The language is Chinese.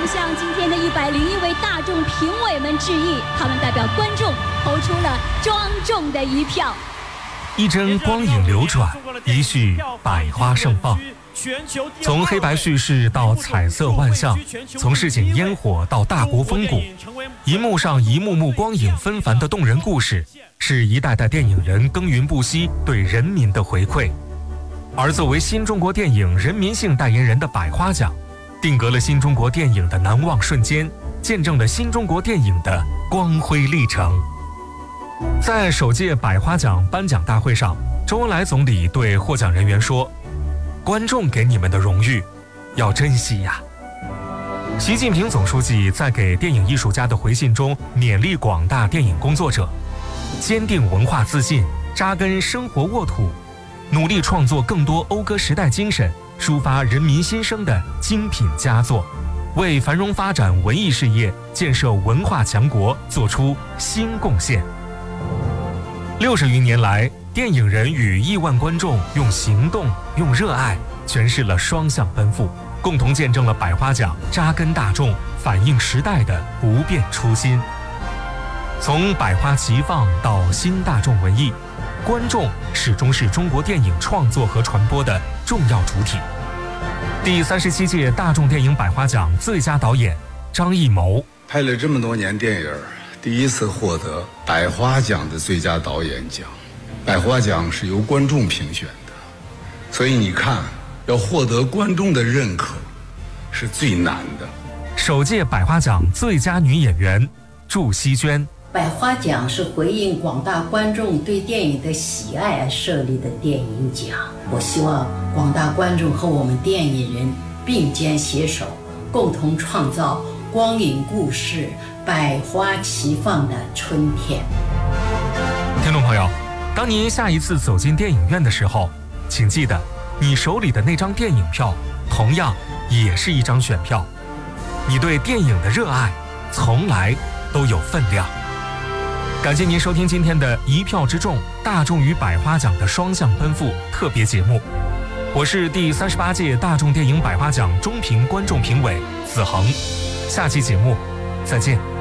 向今天的101位大众评委们致意，他们代表观众投出了庄重的一票。 一帧光影流转，一序百花盛放。从黑白叙事到彩色万象，从市井烟火到大国风骨，银幕上一幕幕光影纷繁的动人故事，是一代代电影人耕耘不息对人民的回馈。而作为新中国电影人民性代言人的百花奖，定格了新中国电影的难忘瞬间，见证了新中国电影的光辉历程。在首届百花奖颁奖大会上，周恩来总理对获奖人员说：“观众给你们的荣誉，要珍惜呀。”习近平总书记在给电影艺术家的回信中勉励广大电影工作者，坚定文化自信，扎根生活沃土，努力创作更多讴歌时代精神、抒发人民心声的精品佳作，为繁荣发展文艺事业、建设文化强国做出新贡献。60余年来，电影人与亿万观众用行动、用热爱诠释了双向奔赴，共同见证了百花奖扎根大众、反映时代的不变初心。从百花齐放到新大众文艺，观众始终是中国电影创作和传播的重要主体。第37届大众电影百花奖最佳导演张艺谋， 拍了这么多年电影，第一次获得百花奖的最佳导演奖。百花奖是由观众评选的，所以你看，要获得观众的认可是最难的。 首届百花奖最佳女演员祝希娟。 百花奖是回应广大观众对电影的喜爱而设立的电影奖。我希望广大观众和我们电影人并肩携手，共同创造光影故事、百花齐放的春天。 听众朋友，当您下一次走进电影院的时候，请记得，你手里的那张电影票，同样也是一张选票。你对电影的热爱，从来都有分量。感谢您收听今天的一票之众大众与百花奖的双向奔赴特别节目，我是第38届大众电影百花奖中评观众评委子恒，下期节目再见。